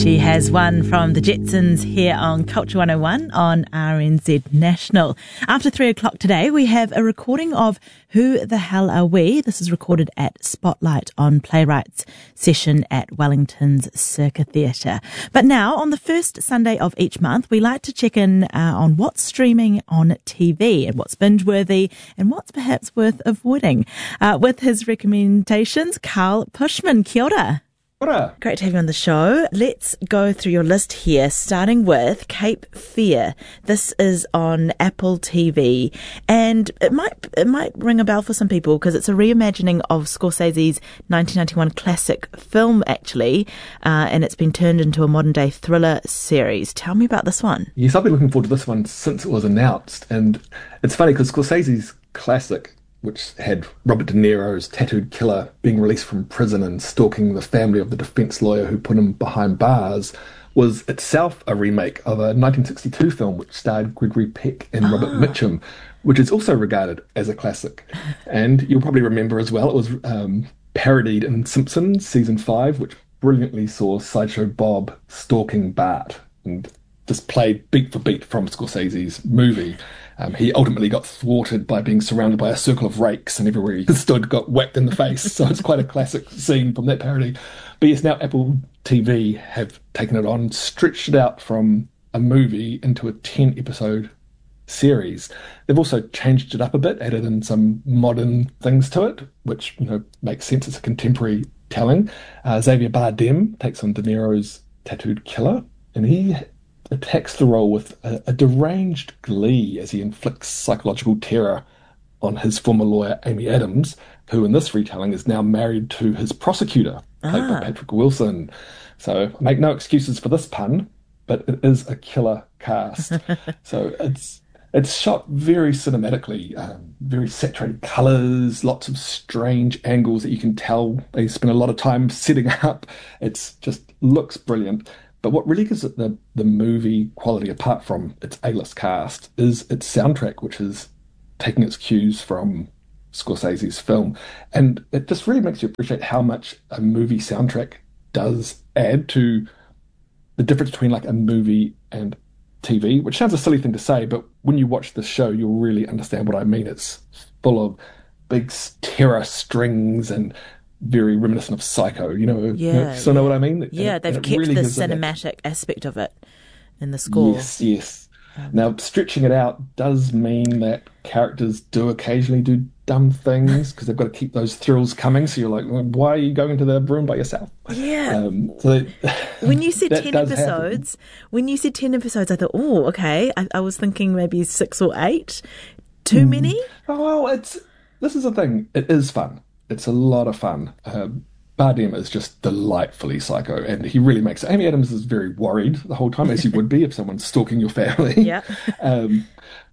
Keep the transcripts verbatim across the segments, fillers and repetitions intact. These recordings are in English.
She has one from the Jetsons here on Culture one oh one on R N Z National. After three o'clock today, we have a recording of Who the Hell Are We? This is recorded at Spotlight on Playwrights session at Wellington's Circa Theatre. But now, on the first Sunday of each month, we like to check in uh, on what's streaming on T V and what's binge-worthy and what's perhaps worth avoiding. Uh, with his recommendations, Carl Pushman. Kia ora. Great to have you on the show. Let's go through your list here, starting with Cape Fear. This is on Apple T V, and it might it might ring a bell for some people because it's a reimagining of Scorsese's nineteen ninety-one classic film, actually, uh, and it's been turned into a modern-day thriller series. Tell me about this one. Yes, I've been looking forward to this one since it was announced, and it's funny because Scorsese's classic, which had Robert De Niro's tattooed killer being released from prison and stalking the family of the defence lawyer who put him behind bars, was itself a remake of a nineteen sixty-two film which starred Gregory Peck and Robert ah. Mitchum, which is also regarded as a classic. And you'll probably remember as well, it was um, parodied in Simpsons Season five, which brilliantly saw Sideshow Bob stalking Bart and just played beat for beat from Scorsese's movie. Um, he ultimately got thwarted by being surrounded by a circle of rakes, and everywhere he stood got whacked in the face. So it's quite a classic scene from that parody. But yes, now Apple T V have taken it on, stretched it out from a movie into a ten-episode series. They've also changed it up a bit, added in some modern things to it, which, you know, makes sense. It's a contemporary telling. Uh, Xavier Bardem takes on De Niro's tattooed killer, and he attacks the role with a, a deranged glee as he inflicts psychological terror on his former lawyer, Amy Adams, who in this retelling is now married to his prosecutor, played ah. by Patrick Wilson. So I make no excuses for this pun, but it is a killer cast. So it's it's shot very cinematically, um, very saturated colours, lots of strange angles that you can tell they spend a lot of time setting up. It's just looks brilliant. But what really gives it the, the movie quality, apart from its A-list cast, is its soundtrack, which is taking its cues from Scorsese's film. And it just really makes you appreciate how much a movie soundtrack does add to the difference between like a movie and T V, which sounds a silly thing to say, but when you watch the show, you'll really understand what I mean. It's full of big terror strings and very reminiscent of Psycho, you know. Yeah, you know, so yeah. know what I mean? Yeah, and, they've and kept really the cinematic that, aspect of it in the score. Yes, yes. Um, now, stretching it out does mean that characters do occasionally do dumb things because they've got to keep those thrills coming. So you're like, well, why are you going to the room by yourself? Yeah. Um, so that, when you said ten does episodes, happen. when you said ten episodes, I thought, oh, okay. I, I was thinking maybe six or eight. Too mm. many? Oh, well, it's this is the thing. It is fun. It's a lot of fun. Um, Bardem is just delightfully psycho, and he really makes it. Amy Adams is very worried the whole time, as you would be if someone's stalking your family. Yeah. um,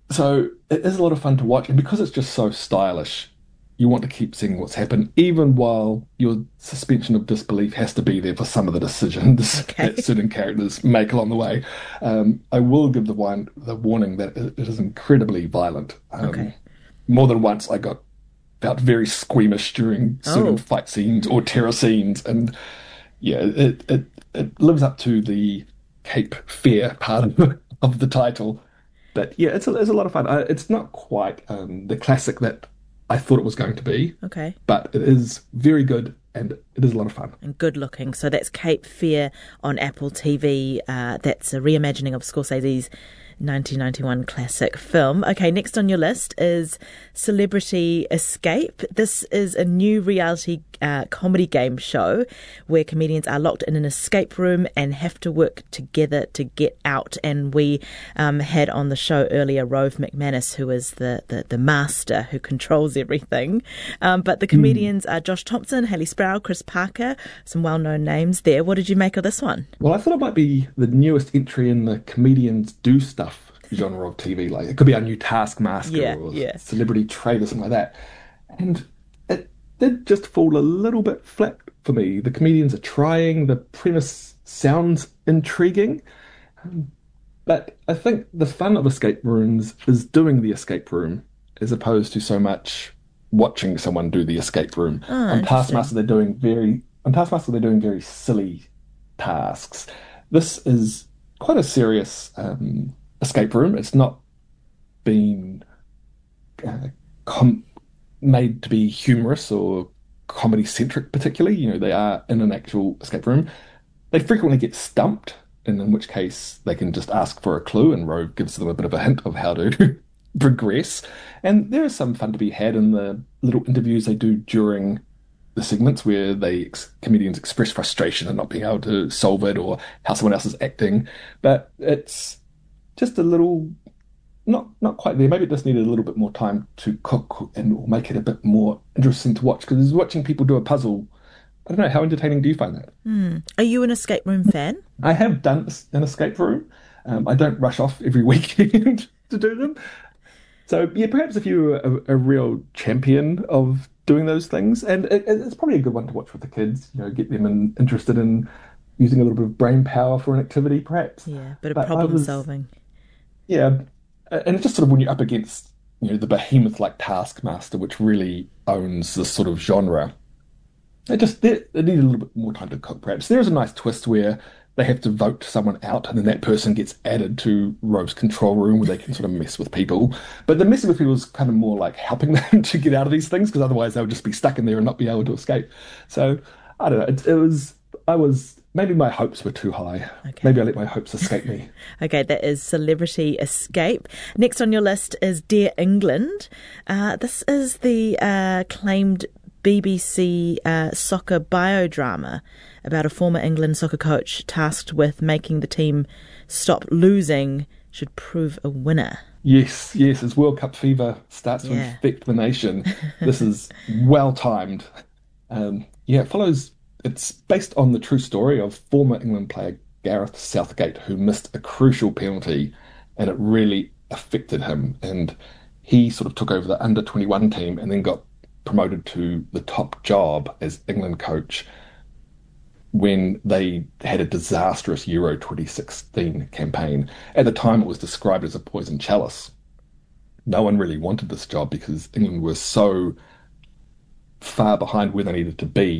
so it is a lot of fun to watch, and because it's just so stylish, you want to keep seeing what's happened, even while your suspension of disbelief has to be there for some of the decisions okay. that certain characters make along the way. Um, I will give the, one, the warning that it is incredibly violent. Um, okay. More than once I got felt very squeamish during certain oh. fight scenes or terror scenes, and yeah, it it, it lives up to the Cape Fear part of, of the title. But yeah, it's a, it's a lot of fun. Uh, it's not quite um, the classic that I thought it was going to be. Okay. But it is very good, and it is a lot of fun. And good looking. So that's Cape Fear on Apple T V. Uh, that's a reimagining of Scorsese's nineteen ninety-one classic film. Okay, next on your list is Celebrity Escape. This is a new reality uh, comedy game show where comedians are locked in an escape room and have to work together to get out. And we um, had on the show earlier Rove McManus, who is the, the, the master who controls everything. Um, but the comedians mm. are Josh Thompson, Hayley Sproul, Chris Parker, some well-known names there. What did you make of this one? Well, I thought it might be the newest entry in the comedians do stuff genre of T V. Like it could be our new Taskmaster yeah, or yeah. Celebrity Trade or something like that. And it did just fall a little bit flat for me. The comedians are trying, the premise sounds intriguing, but I think the fun of escape rooms is doing the escape room as opposed to so much watching someone do the escape room. Oh, on Taskmaster they're doing very on Taskmaster they're doing very silly tasks. This is quite a serious um, escape room. It's not been uh, com- made to be humorous or comedy centric, particularly. You know, they are in an actual escape room. They frequently get stumped, and in which case they can just ask for a clue, and Rove gives them a bit of a hint of how to progress. And there is some fun to be had in the little interviews they do during the segments where they ex- comedians express frustration at not being able to solve it or how someone else is acting. But it's just a little not not quite there. Maybe it just needed a little bit more time to cook and make it a bit more interesting to watch. Because watching people do a puzzle, I don't know, how entertaining do you find that? Mm. Are you an escape room fan? I have done an escape room. Um, I don't rush off every weekend to do them. So yeah, perhaps if you're a, a real champion of doing those things, and it, it's probably a good one to watch with the kids. You know, get them in, interested in using a little bit of brain power for an activity, perhaps. Yeah, bit of But problem was, solving. Yeah, and it's just sort of when you're up against, you know, the behemoth like Taskmaster, which really owns this sort of genre. It just it, it needed a little bit more time to cook, perhaps. There's a nice twist where they have to vote someone out, and then that person gets added to Rove's control room where they can sort of mess with people. But the messing with people is kind of more like helping them to get out of these things, because otherwise they would just be stuck in there and not be able to escape. So I don't know. It, it was I was maybe my hopes were too high. Okay. Maybe I let my hopes escape me. Okay, that is Celebrity Escape. Next on your list is Dear England. Uh, this is the uh, claimed B B C uh, soccer biodrama about a former England soccer coach tasked with making the team stop losing should prove a winner. Yes, yes, as World Cup fever starts to Yeah. infect the nation, this is well timed. Um, yeah, it follows, it's based on the true story of former England player Gareth Southgate, who missed a crucial penalty, and it really affected him. And he sort of took over the under twenty-one team and then got promoted to the top job as England coach when they had a disastrous Euro twenty sixteen campaign. At the time, it was described as a poison chalice. No one really wanted this job because England was so far behind where they needed to be